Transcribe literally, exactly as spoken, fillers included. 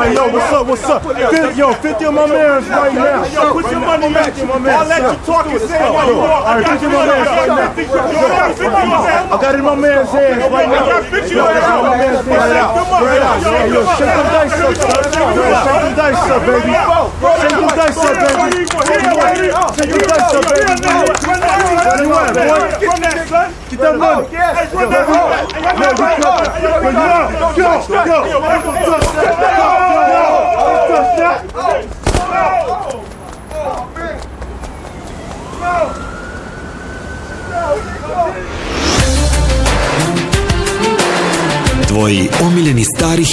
Hey, yo, what's up, what's up? Yo, fifty of my mans right now. Yo, put your money back. I'll let you talk and say what you want. All right, fifty of my mans right now. I got it in my man's hands right now. Yo, fifty of my man's hands right out. Right out. Hey, yo, shake them dice up, son. Shake them dice up, baby. Shake them dice up, baby. Shake them dice up, baby. Where you at, boy? Get that money. Hey, run that home. Yo, yo, yo, yo, yo, don't touch that. Don't touch that. Tvoji omiljeni stari